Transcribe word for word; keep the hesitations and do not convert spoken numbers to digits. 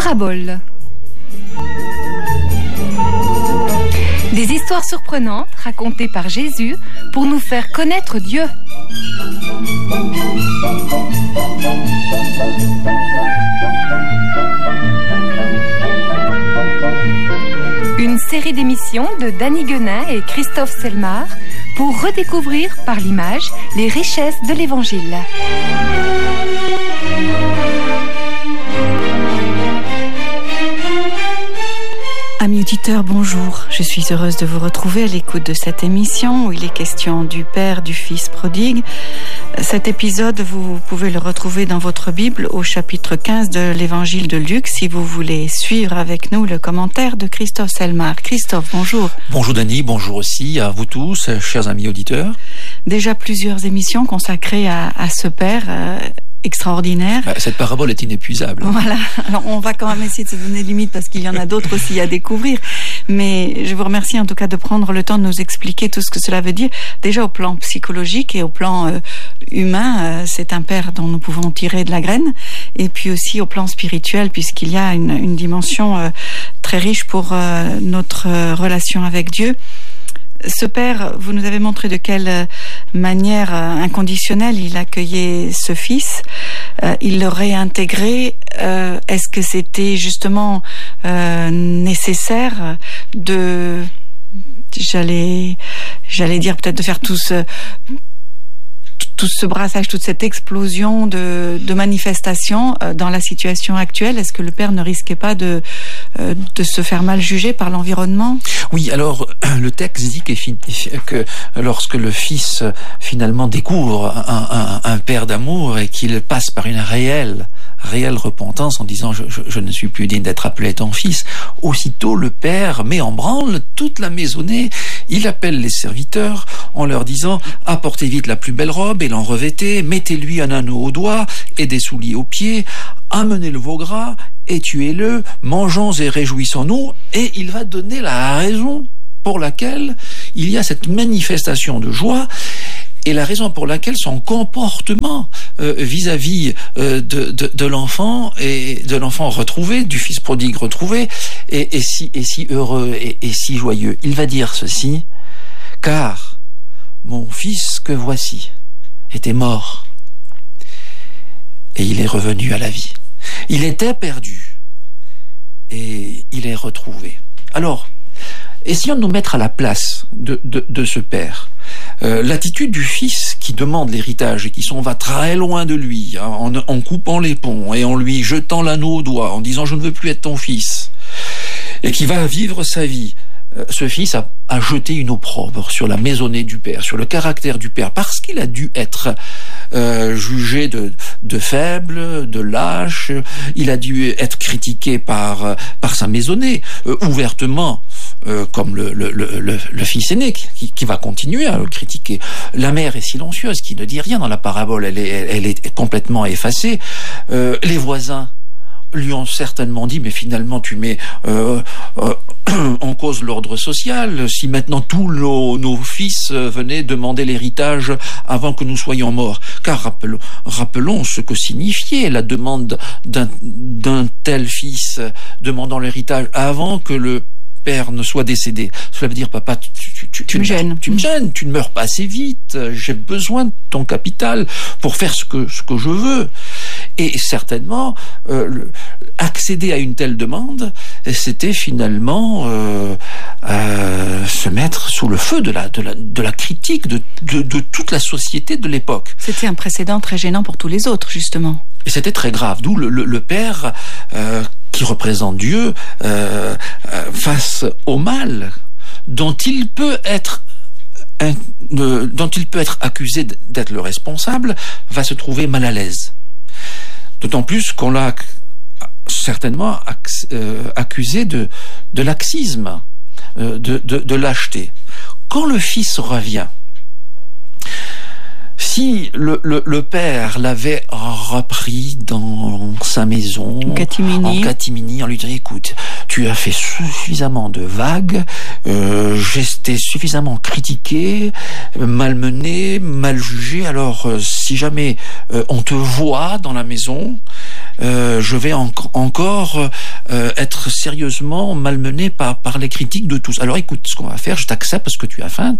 Paraboles. Des histoires surprenantes racontées par Jésus pour nous faire connaître Dieu. Une série d'émissions de Danny Guenin et Christophe Selmar pour redécouvrir par l'image les richesses de l'Évangile. Amis auditeurs, bonjour. Je suis heureuse de vous retrouver à l'écoute de cette émission où il est question du Père du Fils prodigue. Cet épisode, vous pouvez le retrouver dans votre Bible au chapitre quinze de l'Évangile de Luc si vous voulez suivre avec nous le commentaire de Christophe Selmar. Christophe, bonjour. Bonjour Dany, bonjour aussi à vous tous, chers amis auditeurs. Déjà plusieurs émissions consacrées à, à ce Père euh, extraordinaire. Cette parabole est inépuisable. Voilà, alors on va quand même essayer de se donner limite parce qu'il y en a d'autres aussi à découvrir, mais je vous remercie en tout cas de prendre le temps de nous expliquer tout ce que cela veut dire. Déjà au plan psychologique et au plan euh, humain, euh, c'est un Père dont nous pouvons tirer de la graine, et puis aussi au plan spirituel puisqu'il y a une, une dimension euh, très riche pour euh, notre euh, relation avec Dieu. Ce Père, vous nous avez montré de quelle manière inconditionnelle il accueillait ce Fils. Euh, il le réintégrait. Euh, est-ce que c'était justement euh, nécessaire de, j'allais, j'allais dire peut-être de faire tout ce, tout ce brassage, toute cette explosion de, de manifestations euh, dans la situation actuelle? Est-ce que le Père ne risquait pas de, euh, de se faire mal juger par l'environnement? Oui, alors le texte dit que lorsque le Fils finalement découvre un, un, un Père d'amour et qu'il passe par une réelle réelle repentance en disant je, je, je ne suis plus digne d'être appelé ton fils, aussitôt le Père met en branle toute la maisonnée. Il appelle les serviteurs en leur disant apportez vite la plus belle robe et l'en revêtez, mettez-lui un anneau au doigt et des souliers aux pieds, amenez le veau gras et tuez-le, mangeons et réjouissons-nous. Et il va donner la raison pour laquelle il y a cette manifestation de joie et la raison pour laquelle son comportement euh, vis-à-vis euh, de, de, de l'enfant et de l'enfant retrouvé, du Fils prodigue retrouvé, est, est, si, est si heureux et, et si joyeux. Il va dire ceci: car mon fils que voici était mort et il est revenu à la vie. Il était perdu et il est retrouvé. Alors, essayons de nous mettre à la place de, de, de ce Père. Euh, l'attitude du Fils qui demande l'héritage et qui s'en va très loin de lui, hein, en, en coupant les ponts et en lui jetant l'anneau au doigt, en disant « je ne veux plus être ton fils », et qui va vivre sa vie. Euh, ce Fils a, a jeté une opprobre sur la maisonnée du Père, sur le caractère du Père, parce qu'il a dû être euh, jugé de, de faible, de lâche, il a dû être critiqué par, par sa maisonnée, euh, ouvertement. Euh, comme le, le, le, le, le fils aîné qui, qui va continuer à le critiquer. La mère est silencieuse, qui ne dit rien dans la parabole, elle est, elle est complètement effacée. Euh, les voisins lui ont certainement dit, mais finalement tu mets euh, euh, en cause l'ordre social. Si maintenant tous nos, nos fils venaient demander l'héritage avant que nous soyons morts. Car rappelons, rappelons ce que signifiait la demande d'un, d'un tel fils demandant l'héritage avant que le Père ne soit décédé. Cela veut dire, papa, tu, tu, tu, tu me gênes. Tu me gênes, tu ne meurs pas assez vite. J'ai besoin de ton capital pour faire ce que, ce que je veux. Et certainement, euh, le, accéder à une telle demande, c'était finalement euh, euh, se mettre sous le feu de la, de la, de la critique de, de, de toute la société de l'époque. C'était un précédent très gênant pour tous les autres, justement. Et c'était très grave. D'où le, le, le Père euh, qui représente Dieu euh, euh, face au mal dont il peut être un, euh, dont il peut être accusé d'être le responsable, va se trouver mal à l'aise. D'autant plus qu'on l'a certainement accusé de, de laxisme, de, de, de lâcheté. Quand le Fils revient, si le, le, le Père l'avait repris dans sa maison, en catimini, en, catimini, en lui disant, écoute, tu as fait suffisamment de vagues, euh, j'ai été suffisamment critiqué, malmené, mal jugé, alors euh, si jamais euh, on te voit dans la maison, euh, je vais en- encore euh, être sérieusement malmené par, par les critiques de tous. Alors écoute, ce qu'on va faire, je t'accepte parce que tu as faim,